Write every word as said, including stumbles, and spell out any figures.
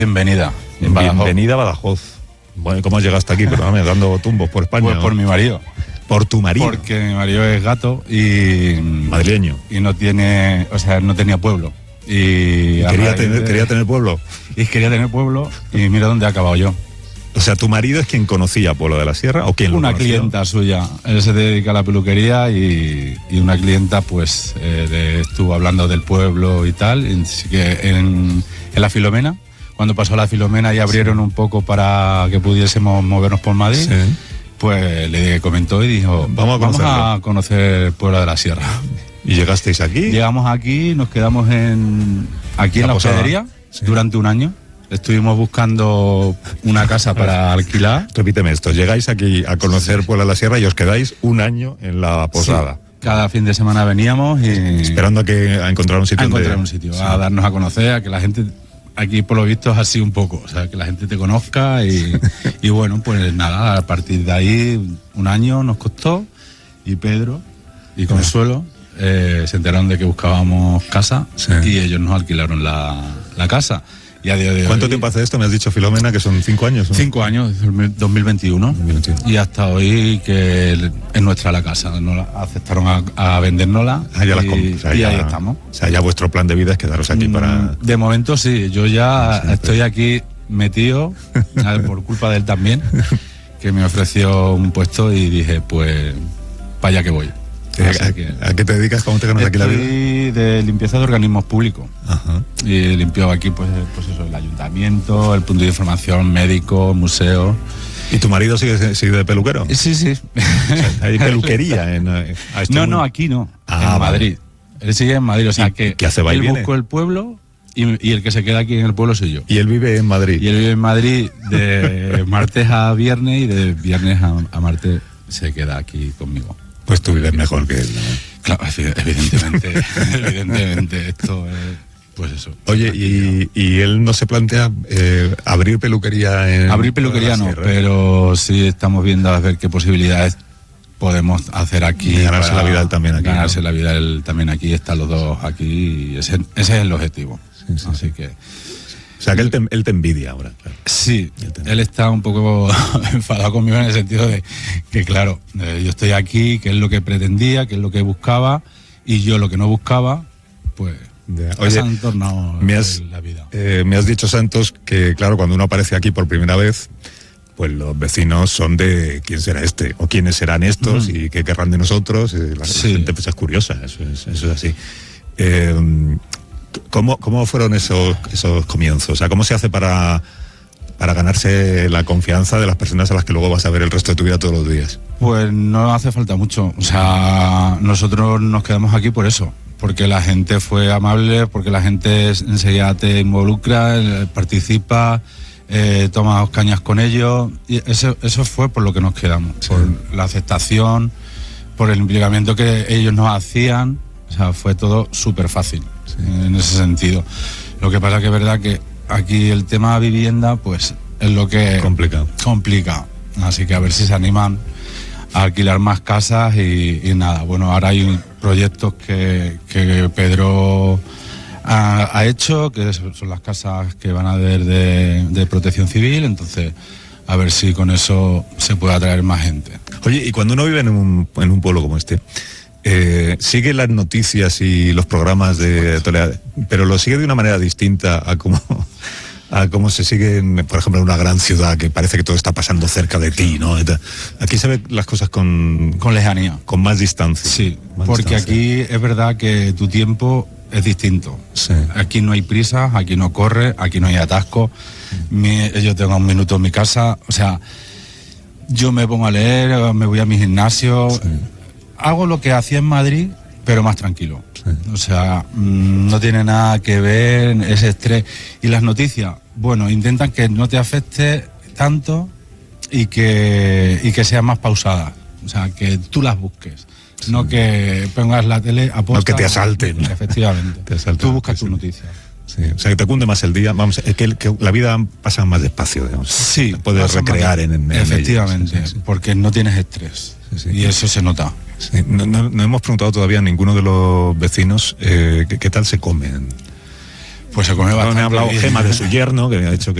Bienvenida. En Bienvenida a Badajoz. Bueno, ¿cómo llegaste aquí? Perdóname, dando tumbos por España. Pues por ¿no? mi marido. ¿Por tu marido? Porque mi marido es gato y... Madrileño. Y no tiene... O sea, no tenía pueblo. Y... ¿Y quería, tener, de, ¿Quería tener pueblo? Y quería tener pueblo y mira dónde he acabado yo. O sea, ¿tu marido es quien conocía Pueblo de la Sierra o quién lo Una conoció? clienta suya. Él se dedica a la peluquería y, y una clienta pues eh, de, estuvo hablando del pueblo y tal. Y así que en, en la Filomena, cuando pasó la Filomena y abrieron sí. un poco para que pudiésemos movernos por Madrid, sí. pues le comentó y dijo, vamos a, vamos a conocer Pueblo de la Sierra. ¿Y llegasteis aquí? Llegamos aquí, nos quedamos en aquí la en la hospedería sí. durante un año. Estuvimos buscando una casa para alquilar. Repíteme esto, llegáis aquí a conocer Puebla de la Sierra y os quedáis un año en la posada. Sí. Cada fin de semana veníamos y... Esperando a, que, a encontrar un sitio. A encontrar de... un sitio, sí. a darnos a conocer, a que la gente... Aquí por lo visto es así un poco, o sea, que la gente te conozca y, y bueno, pues nada, a partir de ahí un año nos costó y Pedro y Consuelo eh, se enteraron de que buscábamos casa sí. y ellos nos alquilaron la, la casa. Y a día de ¿Cuánto hoy, tiempo hace esto? Me has dicho, Filomena, que son cinco años. ¿no? Cinco años, dos mil veintiuno. dos mil veintiuno. Y hasta hoy que es nuestra la casa. Nos la aceptaron a, a vendérnosla ah, ya y, o sea, y ya, ahí estamos. O sea, ya vuestro plan de vida es quedaros aquí mm, para... De momento sí, yo ya Siempre. estoy aquí metido, por culpa de él también, que me ofreció un puesto y dije, pues, para allá que voy. ¿A, que, ¿A qué te dedicas? ¿Cómo te ganas aquí la vida? Estoy de limpieza de organismos públicos. Ajá. Y limpio aquí, pues, pues eso, el ayuntamiento, el punto de información, médico, museo. ¿Y tu marido sigue, sigue de peluquero? Sí, sí. O sea, ¿hay peluquería en, a este No, mundo? no, aquí no. Ah, en Madrid. Vale. Él sigue en Madrid, o sea que ¿qué hace, va y él viene? buscó el pueblo y, y el que se queda aquí en el pueblo soy yo. ¿Y él vive en Madrid? Y él vive en Madrid de martes a viernes y de viernes a, a martes se queda aquí conmigo. Pues tú vives mejor que él, ¿no? Claro, evidentemente, evidentemente, esto es, pues eso. Oye, y, y él no se plantea eh, abrir peluquería en... Abrir peluquería no, pero sí estamos viendo a ver qué posibilidades podemos hacer aquí. Y ganarse la vida él también aquí. Ganarse ¿no? la vida él también aquí, están los dos aquí, y ese, ese es el objetivo. Sí, sí, Así sí. que... O sea, que él te, él te envidia ahora. Claro. Sí, él, él está un poco enfadado conmigo en el sentido de que, claro, eh, yo estoy aquí, que es lo que pretendía, que es lo que buscaba, y yo lo que no buscaba, pues Oye, han tornado me has, la vida. Eh, me has dicho, Santos, que claro, cuando uno aparece aquí por primera vez, pues los vecinos son de quién será este, o quiénes serán estos, uh-huh. y qué querrán de nosotros. Y la, sí. la gente pues, es curiosa, eso es, eso es así. Eh, ¿Cómo, ¿Cómo fueron esos, esos comienzos? O sea, ¿cómo se hace para, para ganarse la confianza de las personas a las que luego vas a ver el resto de tu vida todos los días? Pues no hace falta mucho. O sea, nosotros nos quedamos aquí por eso. Porque la gente fue amable, porque la gente enseguida te involucra, participa, eh, toma cañas con ellos. Y eso, eso fue por lo que nos quedamos. Sí. Por la aceptación, por el implicamiento que ellos nos hacían. O sea, fue todo súper fácil. Sí. En ese sentido. Lo que pasa que es verdad que aquí el tema vivienda pues es lo que complica. complica. Así que a ver si se animan a alquilar más casas y, y nada. Bueno, ahora hay proyectos que, que Pedro ha, ha hecho, que son las casas que van a haber de, de protección civil, entonces a ver si con eso se puede atraer más gente. Oye, y cuando uno vive en un, en un pueblo como este, Eh, sigue las noticias y los programas de Toledo, pero lo sigue de una manera distinta a cómo, a cómo se sigue, en, por ejemplo, en una gran ciudad que parece que todo está pasando cerca de ti, ¿no? Aquí se ven las cosas con... Con lejanía. Con más distancia. Sí, más porque distancia. Aquí es verdad que tu tiempo es distinto. Sí. Aquí no hay prisas, aquí no corre, aquí no hay atasco. Mi, yo tengo un minuto en mi casa, o sea, yo me pongo a leer, me voy a mi gimnasio... Sí. Hago lo que hacía en Madrid, pero más tranquilo. Sí. O sea, mmm, no tiene nada que ver ese estrés. Y las noticias, bueno, intentan que no te afecte tanto y que, y que sean más pausadas. O sea, que tú las busques. Sí. No que pongas la tele a posta. No que te asalten. Efectivamente. Te asalten. Tú buscas tus noticias. Sí, o sea, que te cunde más el día, vamos, es que, el, que la vida pasa más despacio, digamos. Sí. Te puedes recrear en, en Efectivamente, en sí, sí. porque no tienes estrés. Sí, sí. Y eso se nota. Sí, no, no, no hemos preguntado todavía a ninguno de los vecinos eh, ¿qué, qué tal se comen. Pues se come bastante me ha hablado bien. Gema de su yerno, que me ha dicho que